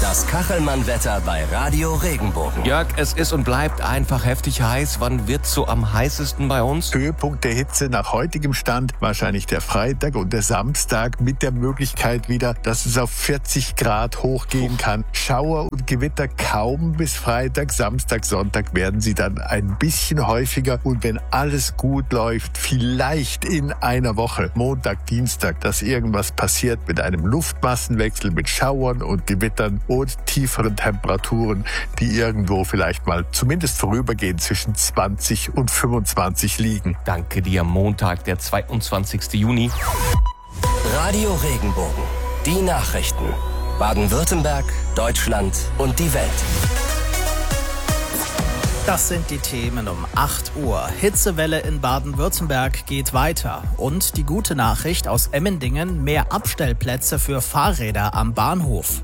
Das Kachelmann-Wetter bei Radio Regenbogen. Jörg, es ist und bleibt einfach heftig heiß. Wann wird's so am heißesten bei uns? Höhepunkt der Hitze nach heutigem Stand wahrscheinlich der Freitag und der Samstag mit der Möglichkeit wieder, dass es auf 40 Grad hochgehen kann. Schauer und Gewitter kaum bis Freitag, Samstag, Sonntag werden sie dann ein bisschen häufiger und wenn alles gut läuft, vielleicht in einer Woche, Montag, Dienstag, dass irgendwas passiert mit einem Luftmassenwechsel, mit Schauern und Gewittern und tieferen Temperaturen, die irgendwo vielleicht mal zumindest vorübergehend zwischen 20 und 25 liegen. Danke dir, Montag, der 22. Juni. Radio Regenbogen. Die Nachrichten. Baden-Württemberg, Deutschland und die Welt. Das sind die Themen um 8 Uhr. Hitzewelle in Baden-Württemberg geht weiter. Und die gute Nachricht aus Emmendingen: mehr Abstellplätze für Fahrräder am Bahnhof.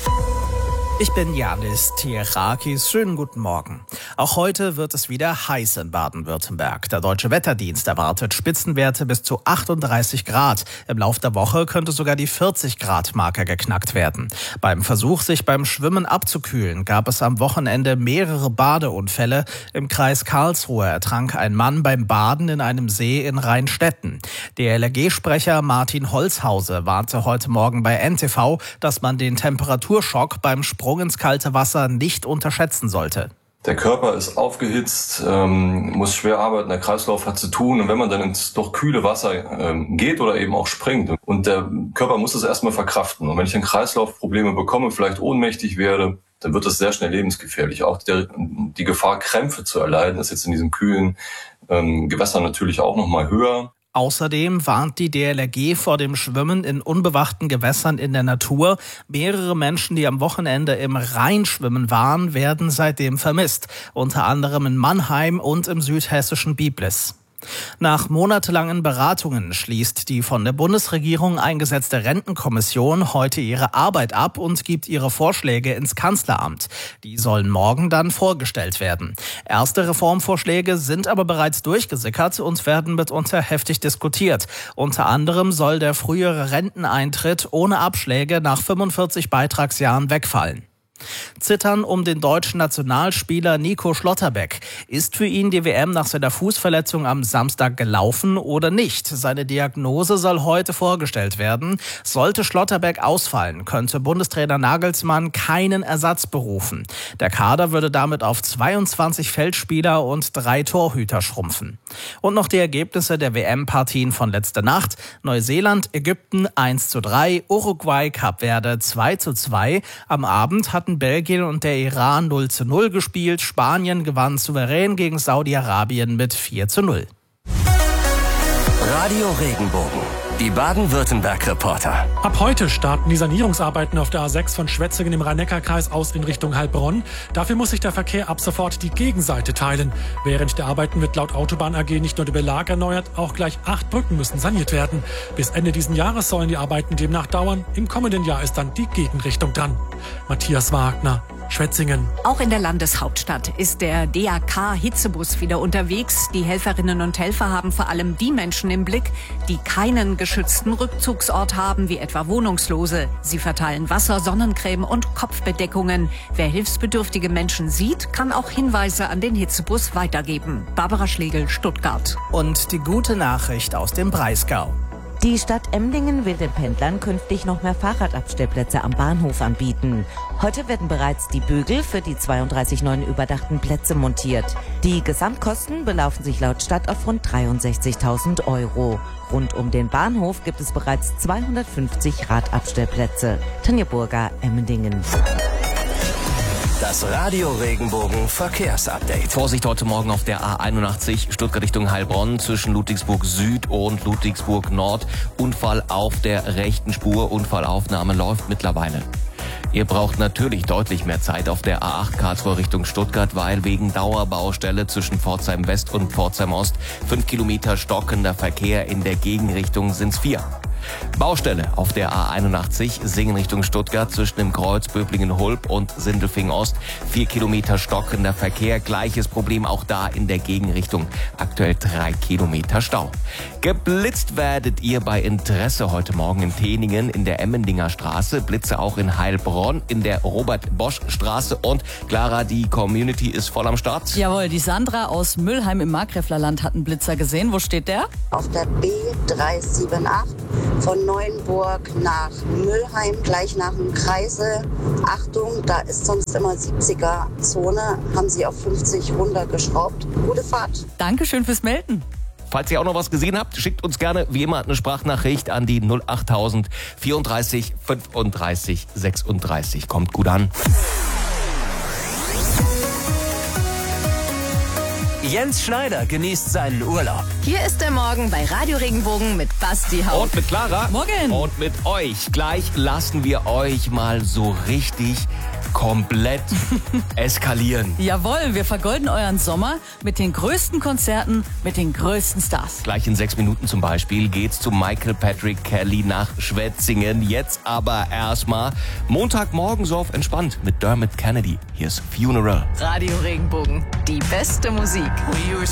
Ich bin Janis Tierakis. Schönen guten Morgen. Auch heute wird es wieder heiß in Baden-Württemberg. Der Deutsche Wetterdienst erwartet Spitzenwerte bis zu 38 Grad. Im Lauf der Woche könnte sogar die 40-Grad-Marke geknackt werden. Beim Versuch, sich beim Schwimmen abzukühlen, gab es am Wochenende mehrere Badeunfälle. Im Kreis Karlsruhe ertrank ein Mann beim Baden in einem See in Rheinstetten. Der LRG-Sprecher Martin Holzhause warnte heute Morgen bei NTV, dass man den Temperaturschock beim Sprung ins kalte Wasser nicht unterschätzen sollte. Der Körper ist aufgehitzt, muss schwer arbeiten, der Kreislauf hat zu tun. Und wenn man dann ins doch kühle Wasser geht oder eben auch springt und der Körper muss es erstmal verkraften. Und wenn ich dann Kreislaufprobleme bekomme, vielleicht ohnmächtig werde, dann wird das sehr schnell lebensgefährlich. Auch die Gefahr, Krämpfe zu erleiden, ist jetzt in diesen kühlen Gewässern natürlich auch nochmal höher. Außerdem warnt die DLRG vor dem Schwimmen in unbewachten Gewässern in der Natur. Mehrere Menschen, die am Wochenende im Rhein schwimmen waren, werden seitdem vermisst. Unter anderem in Mannheim und im südhessischen Biblis. Nach monatelangen Beratungen schließt die von der Bundesregierung eingesetzte Rentenkommission heute ihre Arbeit ab und gibt ihre Vorschläge ins Kanzleramt. Die sollen morgen dann vorgestellt werden. Erste Reformvorschläge sind aber bereits durchgesickert und werden mitunter heftig diskutiert. Unter anderem soll der frühere Renteneintritt ohne Abschläge nach 45 Beitragsjahren wegfallen. Zittern um den deutschen Nationalspieler Nico Schlotterbeck. Ist für ihn die WM nach seiner Fußverletzung am Samstag gelaufen oder nicht? Seine Diagnose soll heute vorgestellt werden. Sollte Schlotterbeck ausfallen, könnte Bundestrainer Nagelsmann keinen Ersatz berufen. Der Kader würde damit auf 22 Feldspieler und 3 Torhüter schrumpfen. Und noch die Ergebnisse der WM-Partien von letzter Nacht. Neuseeland, Ägypten 1:3, Uruguay, Kap Verde 2:2. Am Abend hatten Belgien und der Iran 0:0 gespielt. Spanien gewann souverän gegen Saudi-Arabien mit 4:0. Radio Regenbogen. Die Baden-Württemberg-Reporter. Ab heute starten die Sanierungsarbeiten auf der A6 von Schwetzingen im Rhein-Neckar-Kreis aus in Richtung Heilbronn. Dafür muss sich der Verkehr ab sofort die Gegenseite teilen. Während der Arbeiten wird laut Autobahn AG nicht nur der Belag erneuert, auch gleich 8 Brücken müssen saniert werden. Bis Ende diesen Jahres sollen die Arbeiten demnach dauern. Im kommenden Jahr ist dann die Gegenrichtung dran. Matthias Wagner, Schwetzingen. Auch in der Landeshauptstadt ist der DAK-Hitzebus wieder unterwegs. Die Helferinnen und Helfer haben vor allem die Menschen im Blick, die keinen geschützten Rückzugsort haben, wie etwa Wohnungslose. Sie verteilen Wasser, Sonnencreme und Kopfbedeckungen. Wer hilfsbedürftige Menschen sieht, kann auch Hinweise an den Hitzebus weitergeben. Barbara Schlegel, Stuttgart. Und die gute Nachricht aus dem Breisgau. Die Stadt Emmendingen will den Pendlern künftig noch mehr Fahrradabstellplätze am Bahnhof anbieten. Heute werden bereits die Bügel für die 32 neuen überdachten Plätze montiert. Die Gesamtkosten belaufen sich laut Stadt auf rund 63.000 €. Rund um den Bahnhof gibt es bereits 250 Radabstellplätze. Tanja Burger, Emmendingen. Das Radio Regenbogen Verkehrsupdate. Vorsicht heute Morgen auf der A81 Stuttgart Richtung Heilbronn zwischen Ludwigsburg Süd und Ludwigsburg Nord. Unfall auf der rechten Spur. Unfallaufnahme läuft mittlerweile. Ihr braucht natürlich deutlich mehr Zeit auf der A8 Karlsruhe Richtung Stuttgart, weil wegen Dauerbaustelle zwischen Pforzheim West und Pforzheim Ost 5 Kilometer stockender Verkehr in der Gegenrichtung sind's 4. Baustelle auf der A81, Singen Richtung Stuttgart zwischen dem Kreuz Böblingen-Hulb und Sindelfingen-Ost. 4 Kilometer stockender Verkehr, gleiches Problem auch da in der Gegenrichtung. Aktuell 3 Kilometer Stau. Geblitzt werdet ihr bei Interesse heute Morgen in Teningen in der Emmendinger Straße, Blitze auch in Heilbronn in der Robert-Bosch-Straße und Clara, die Community ist voll am Start. Jawohl, die Sandra aus Müllheim im Markgräflerland hat einen Blitzer gesehen. Wo steht der? Auf der B378 von Neuenburg nach Müllheim, gleich nach dem Kreisel. Achtung, da ist sonst immer 70er-Zone, haben sie auf 50 runtergeschraubt. Gute Fahrt. Dankeschön fürs Melden. Falls ihr auch noch was gesehen habt, schickt uns gerne wie immer eine Sprachnachricht an die 08000 34 35 36. Kommt gut an. Jens Schneider genießt seinen Urlaub. Hier ist der Morgen bei Radio Regenbogen mit Basti Haupt. Und mit Clara. Morgen. Und mit euch. Gleich lassen wir euch mal so richtig komplett eskalieren. Jawohl, wir vergolden euren Sommer mit den größten Konzerten, mit den größten Stars. Gleich in 6 Minuten zum Beispiel geht's zu Michael Patrick Kelly nach Schwetzingen. Jetzt aber erstmal Montagmorgen so auf entspannt mit Dermot Kennedy. Hier ist Funeral. Radio Regenbogen, die beste Musik. We were